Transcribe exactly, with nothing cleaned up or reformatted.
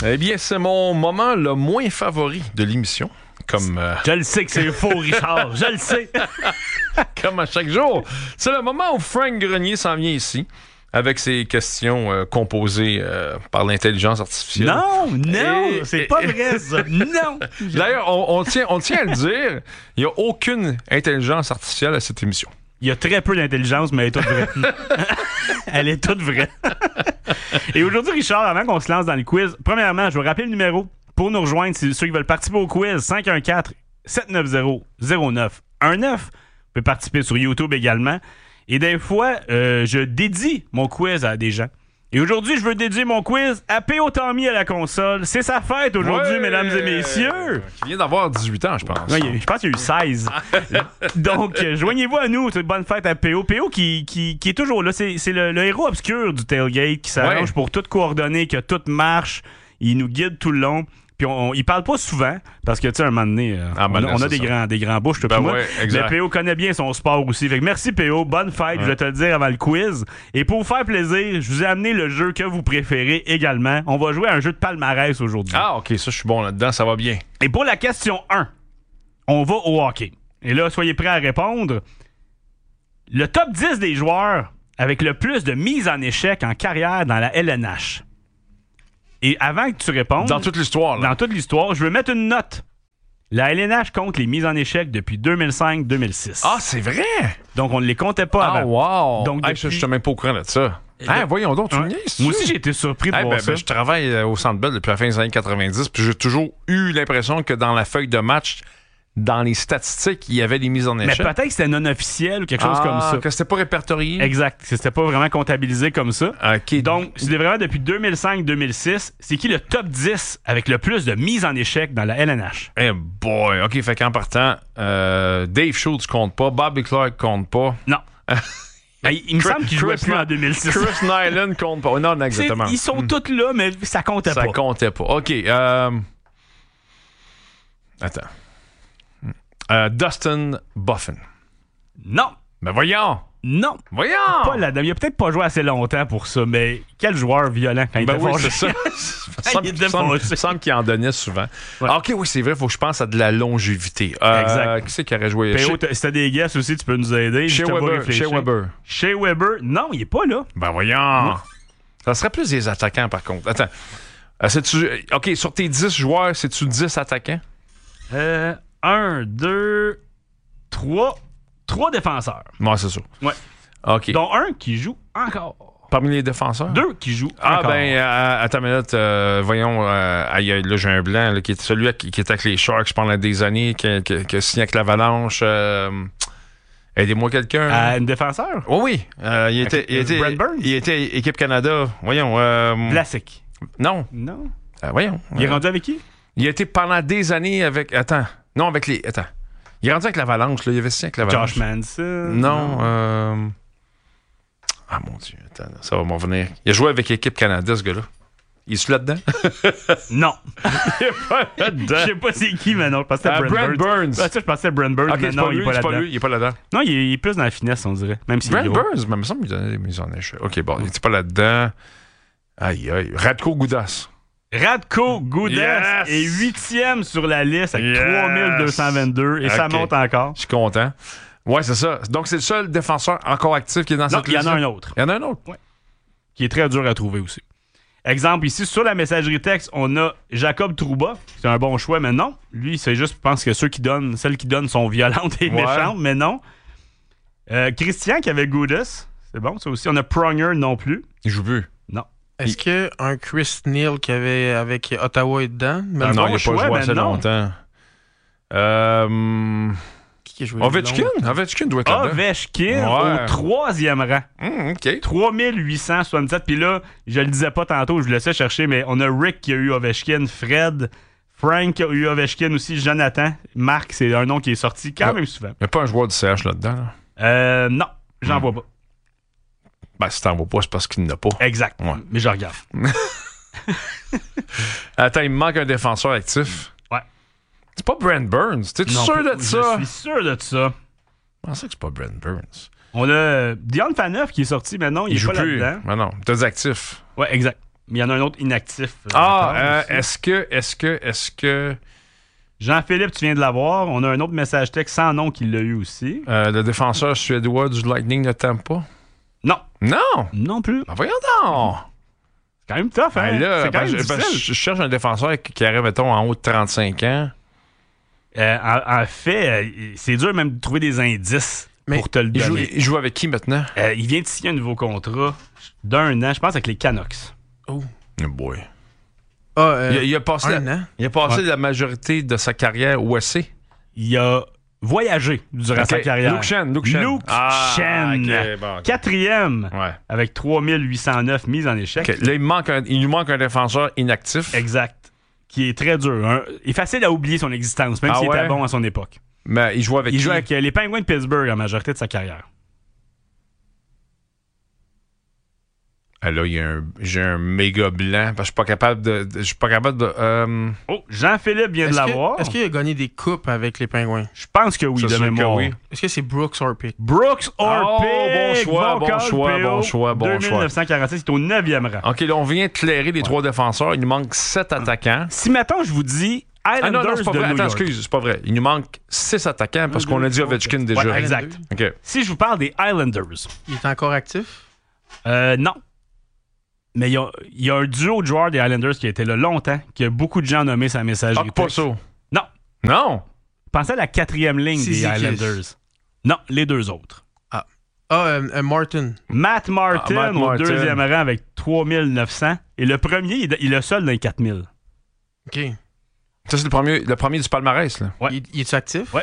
Eh bien, c'est mon moment le moins favori de l'émission. Comme, euh... Je le sais que c'est faux, Richard. Je le sais. Comme à chaque jour. C'est le moment où Frank Grenier s'en vient ici avec ses questions euh, composées euh, par l'intelligence artificielle. Non, non, et, c'est et, pas vrai, ça. Non. D'ailleurs, on, on, tient, on tient à le dire, il n'y a aucune intelligence artificielle à cette émission. Il y a très peu d'intelligence, mais elle est toute vraie. Elle est toute vraie. Et aujourd'hui, Richard, avant qu'on se lance dans le quiz, premièrement, je vais rappeler le numéro pour nous rejoindre. C'est ceux qui veulent participer au quiz. cinq un quatre, sept neuf zéro, zéro neuf un neuf. Vous pouvez participer sur YouTube également. Et des fois, euh, je dédie mon quiz à des gens. Et aujourd'hui, je veux dédier mon quiz à P O Tommy à la console. C'est sa fête aujourd'hui, ouais, mesdames et messieurs. Qui vient d'avoir dix-huit ans, je pense. Ouais, je pense qu'il y a eu seize. Donc, euh, joignez-vous à nous. Bonne fête à P O. P O qui, qui, qui est toujours là. C'est, c'est le, le héros obscur du tailgate qui s'arrange ouais. pour tout coordonner, que tout marche. Il nous guide tout le long. Puis on, on, il parle pas souvent, parce que tu sais, un moment donné, euh, ah, ben on, a, on a des grands, des grands bouches, ben ouais, mais P O connaît bien son sport aussi. Fait que merci P O, bonne fête, ouais. je vais te le dire avant le quiz. Et pour vous faire plaisir, je vous ai amené le jeu que vous préférez également. On va jouer à un jeu de palmarès aujourd'hui. Ah, ok, ça je suis bon là-dedans, ça va bien. Et pour la question un, on va au hockey. Et là, soyez prêts à répondre. Le top dix des joueurs avec le plus de mises en échec en carrière dans la L N H. Et avant que tu répondes... Dans toute l'histoire, là. Dans toute l'histoire, je veux mettre une note. La L N H compte les mises en échec depuis deux mille cinq deux mille six. Ah, c'est vrai? Donc, on ne les comptait pas ah, avant. Ah, wow! Donc, depuis... hey, je ne suis même pas au courant de ça. Ah, hein, voyons donc, tu me niaises. Moi aussi, j'ai été surpris de hey, voir ben, ça. Ben, je travaille euh, au Centre Bell depuis la fin des années quatre-vingt-dix, puis j'ai toujours eu l'impression que dans la feuille de match... Dans les statistiques, il y avait des mises en échec. Mais peut-être que c'était non officiel ou quelque chose ah, comme ça. Que c'était pas répertorié. Exact. Que c'était pas vraiment comptabilisé comme ça. OK. Donc, c'est vraiment depuis deux mille cinq deux mille six. C'est qui le top dix avec le plus de mises en échec dans la L N H? Eh boy. OK, fait qu'en partant, euh, Dave Schultz compte pas. Bobby Clark compte pas. Non. Ben, il me Chris, semble qu'il jouait plus en deux mille six. Chris Nyland compte pas. Non, non, exactement. C'est, ils sont hmm. tous là, mais ça comptait ça pas. Ça comptait pas. OK. Euh... Attends. Euh, Dustin Buffin. Non. Ben voyons. Non. Voyons. Pas là-dedans. Il a peut-être pas joué assez longtemps pour ça, mais quel joueur violent quand il ben était oui, fâché. c'est ça. Il me semble, semble, semble qu'il en donnait souvent. Ouais. Ah, OK, oui, c'est vrai. Il faut que je pense à de la longévité. Euh, exact. Qui c'est qui aurait joué? P O, chez... si t'as des guesses aussi, tu peux nous aider. Chez Weber. Chez Weber. Chez Weber. Non, il est pas là. Ben voyons. Non. Ça serait plus des attaquants, par contre. Attends. Euh, c'est-tu... OK, sur tes dix joueurs, c'est-tu dix attaquants? Euh... un, deux... Trois, trois défenseurs. Ouais, c'est ça. Ouais. OK. Dont un qui joue encore. Parmi les défenseurs? Deux qui jouent ah, encore. Ah, ben, euh, attends une minute. Euh, voyons, euh, aïe, là, j'ai un blanc, là, qui est celui qui, qui est avec les Sharks pendant des années, qui, qui, qui a signé avec l'Avalanche. Euh, aidez-moi quelqu'un. Euh, un défenseur? Oui, oui. Euh, il, était, il, était, Brent Burns? il était équipe Canada. Voyons. Euh, Vlasic. Non. Non. Euh, voyons. Il est euh, rendu avec qui? Il a été pendant des années avec... Attends. Non, avec les... Attends. Il est rendu avec l'Avalanche, là. Il avait signé avec l'Avalanche. Josh Manson. Non. non. Euh... Ah, mon Dieu. Attends, ça va m'en venir. Il a joué avec l'équipe Canada, ce gars-là. Il est-tu là-dedans? Non. Il est pas là-dedans. Je sais pas c'est qui, mais non. Je pensais à uh, Brent Burns. Burns. Ah, ça, je pensais à Brent Burns, okay, mais non, lui, il est pas là-dedans. Pas lui, il est pas là-dedans. Non, il est, il est plus dans la finesse, on dirait. Même si Brent Burns, mais il me semble qu'il donnait des mises en échec. OK, bon, il était pas là-dedans. Aïe, aïe. Radko Gudas. Radko Gudas yes! est huitième sur la liste avec yes! trois mille deux cent vingt-deux et okay. ça monte encore. Je suis content. Ouais, c'est ça. Donc, c'est le seul défenseur encore actif qui est dans non, cette liste. Il y en a un autre. Il y en a un autre. Ouais. Qui est très dur à trouver aussi. Exemple, ici, sur la messagerie texte, on a Jacob Trouba. C'est un bon choix, mais non. Lui, c'est juste, je pense que ceux qui donnent, celles qui donnent sont violentes et ouais. méchantes, mais non. Euh, Christian qui avait Gudas. C'est bon, ça aussi. On a Pronger non plus. Il joue plus. Non. Est-ce il... qu'un Chris Neal qui avait avec Ottawa est dedans? Mais non, bon il n'a pas joué assez longtemps. Euh... Qui a joué Ovechkin? Ovechkin doit être là. Ovechkin ouais. au troisième rang. Mmh, OK. trois mille huit cent soixante-sept. Puis là, je le disais pas tantôt, je vous laissais chercher, mais on a Rick qui a eu Ovechkin, Fred, Frank qui a eu Ovechkin aussi, Jonathan. Marc, c'est un nom qui est sorti quand ouais. même souvent. Il n'y a pas un joueur du C H là-dedans? Là? Euh, non, j'en mmh. vois pas. Ben, si t'en vois pas, c'est parce qu'il n'a pas. Exact. Ouais. Mais je regarde. Attends, il me manque un défenseur actif. Ouais. C'est pas Brent Burns. T'es sûr de ça? Je suis sûr de ça. Je pensais que c'est pas Brent Burns. On a Dion Phaneuf qui est sorti maintenant. Il, il est joue pas plus. là-dedans. Mais non, t'es actif. Ouais, exact. mais il y en a un autre inactif. euh, Ah, encore euh, aussi. est-ce que, est-ce que, est-ce que Jean-Philippe, tu viens de l'avoir. On a un autre message texte sans nom qui l'a eu aussi. euh, le défenseur suédois du Lightning ne t'aime pas? Non. Non! Non plus. Ben voyons donc! C'est quand même tough, hein? Ben là, c'est quand ben, même je, ben, difficile. je cherche un défenseur qui, qui arrive, mettons, en haut de trente-cinq ans. Euh, en, en fait, euh, c'est dur même de trouver des indices Mais pour te le Il joue, donner. il joue avec qui maintenant? Euh, il vient de signer un nouveau contrat d'un an, je pense, avec les Canucks. Oh. Oh boy. Ah, euh, Il, a- il a passé, un la, an. il a passé Ouais. la majorité de sa carrière où est-ce? Il a voyagé durant sa carrière. Luke Shen. Luke Shen. Luke Ah, Shen. ok, bon, ok. Quatrième, Ouais. avec trois mille huit cent neuf mises en échec. Ok, là, il, manque un- il nous manque un défenseur inactif. Exact. Qui est très dur. Hein. Il est facile à oublier son existence, même Ah s'il ouais? était bon à son époque. Mais il joue avec Il qui? joue avec euh, les Penguins de Pittsburgh en majorité de sa carrière. Ah, là, il y a un, j'ai un méga blanc. Parce que je suis pas capable de. de- Je suis pas capable de. euh, Oh, Jean-Philippe vient de Est-ce que- l'avoir. Est-ce qu'il a gagné des coupes avec les Pingouins? Je pense que oui, Ça, de c'est sûr que mémoire. oui. Est-ce que c'est Brooks Orpik? Brooks Oh, Orpik. bon choix, bon call, choix, P O, bon choix, bon choix. deux mille neuf cent quarante-six, c'est au neuvième rang. OK, là, on vient de clairer les trois défenseurs. Il nous manque sept attaquants. Si maintenant je vous dis Ah Islanders non, non, c'est pas de vrai. New Attends, York. excuse, c'est pas vrai. Il nous manque six attaquants parce qu'on a dit Ovechkin déjà. Ouais, exact. OK. Si je vous parle des Islanders, Il est encore actif? euh, non. Mais il y, a, il y a un duo de joueurs des Islanders qui a été là longtemps, que beaucoup de gens ont nommé sa messagerie Ah, pas texte. ça. Non. Non. Pensez à la quatrième ligne C'est des Zikis. Islanders. Non, les deux autres. Ah, euh, euh, Martin. Matt Martin, Ah, Matt au Martin. deuxième rang avec trois mille neuf cents. Et le premier, il est, il est le seul dans les quatre mille. OK. Ça, c'est le premier, le premier du palmarès, là. Ouais. Il, il est actif? Ouais.